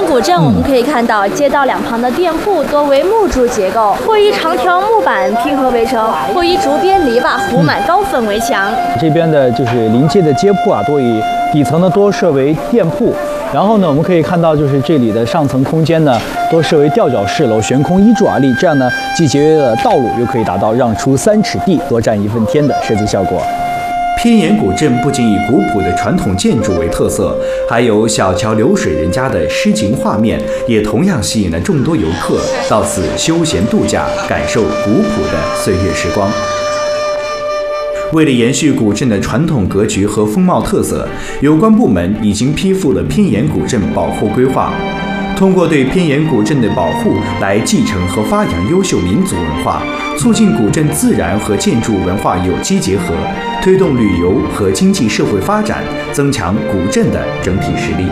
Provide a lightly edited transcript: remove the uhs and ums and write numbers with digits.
古镇，我们可以看到街道两旁的店铺多为木柱结构，或以长条木板拼合为成，或以竹编篱笆糊满高粉围墙。 这边的就是临街的街铺啊，多以底层呢多设为店铺。然后呢，我们可以看到，就是这里的上层空间呢，多设为吊脚式楼，悬空依柱而立，这样呢，既节约了道路，又可以达到让出3尺地，多占1份天的设计效果。 偏岩古镇不仅以古朴的传统建筑为特色，还有小桥流水人家的诗情画面，也同样吸引了众多游客到此休闲度假，感受古朴的岁月时光。为了延续古镇的传统格局和风貌特色，有关部门已经批复了偏岩古镇保护规划。通过对偏岩古镇的保护来继承和发扬优秀民族文化，促进古镇自然和建筑文化有机结合，推动旅游和经济社会发展，增强古镇的整体实力。